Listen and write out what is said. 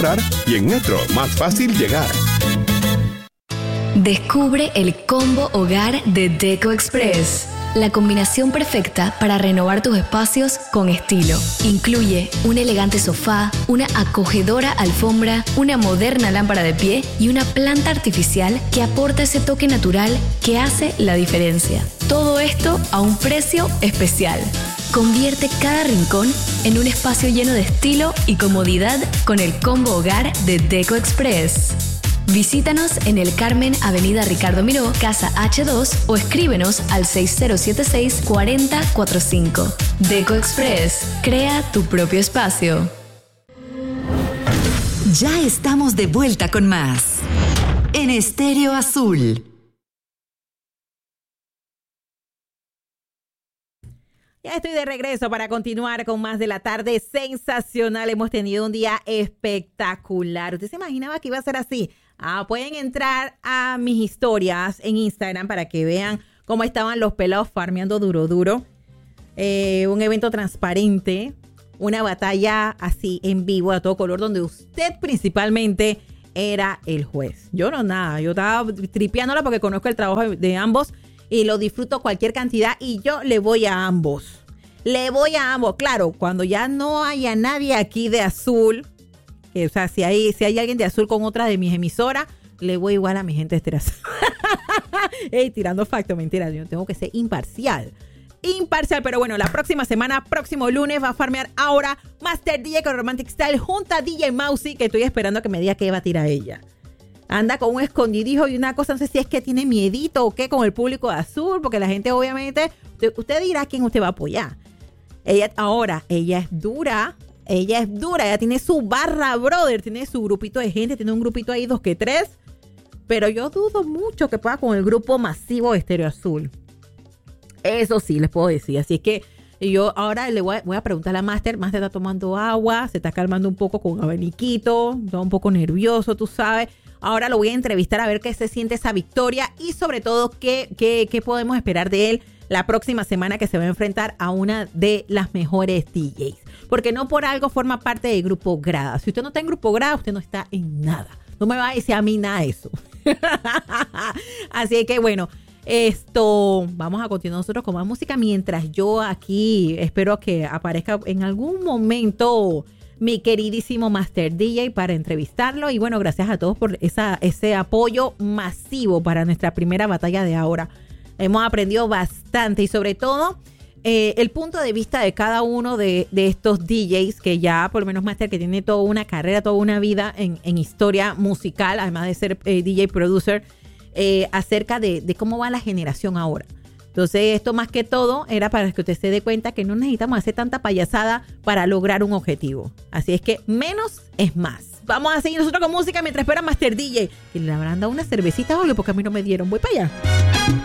comprar y en Metro más fácil llegar. Descubre el combo hogar de Deco Express. La combinación perfecta para renovar tus espacios con estilo. Incluye un elegante sofá, una acogedora alfombra, una moderna lámpara de pie y una planta artificial que aporta ese toque natural que hace la diferencia. Todo esto a un precio especial. Convierte cada rincón en un espacio lleno de estilo y comodidad con el combo hogar de Deco Express. Visítanos en el Carmen, Avenida Ricardo Miró, Casa H2 o escríbenos al 6076-4045. Deco Express, crea tu propio espacio. Ya estamos de vuelta con más en Estéreo Azul. Ya estoy de regreso para continuar con más de la tarde sensacional. Hemos tenido un día espectacular. ¿Usted se imaginaba que iba a ser así? Pueden entrar a mis historias en Instagram para que vean cómo estaban los pelados farmeando duro. Un evento transparente, una batalla así en vivo a todo color donde usted principalmente era el juez. Yo no nada, yo estaba tripeándola porque conozco el trabajo de ambos y lo disfruto cualquier cantidad y yo le voy a ambos. Claro, cuando ya no haya nadie aquí de azul, o sea, si hay alguien de azul con otra de mis emisoras, le voy igual a mi gente de Estéreo Azul. Ey, tirando facto, mentira, yo tengo que ser imparcial, pero bueno, la próxima semana, próximo lunes, va a farmear ahora Master DJ con Romantic Style junto a DJ Mousy, que estoy esperando que me diga qué va a tirar ella. Anda con un escondidijo y una cosa, no sé si es que tiene miedito o qué con el público de azul, porque la gente obviamente, usted dirá quién usted va a apoyar. Ella es dura, ella tiene su barra, brother, tiene su grupito de gente, tiene un grupito ahí 2 que 3, pero yo dudo mucho que pueda con el grupo masivo de Estéreo Azul. Eso sí, les puedo decir, así es que yo ahora le voy a preguntar a la Master está tomando agua, se está calmando un poco con abaniquito, está un poco nervioso, tú sabes. Ahora lo voy a entrevistar a ver qué se siente esa victoria y sobre todo qué podemos esperar de él la próxima semana que se va a enfrentar a una de las mejores DJs. Porque no por algo forma parte del Grupo Grada. Si usted no está en Grupo Grada, usted no está en nada. No me va a decir a mí nada de eso. Así que bueno, vamos a continuar nosotros con más música mientras yo aquí espero que aparezca en algún momento mi queridísimo Master DJ para entrevistarlo. Y bueno, gracias a todos por ese apoyo masivo para nuestra primera batalla de ahora. Hemos aprendido bastante y sobre todo el punto de vista de cada uno de estos DJs que ya, por lo menos Master, que tiene toda una carrera, toda una vida en historia musical, además de ser DJ producer, acerca de cómo va la generación ahora. Entonces, esto más que todo era para que usted se dé cuenta que no necesitamos hacer tanta payasada para lograr un objetivo. Así es que menos es más. Vamos a seguir nosotros con música mientras espera Master DJ. Y le habrán dado una cervecita o algo porque a mí no me dieron. Voy para allá.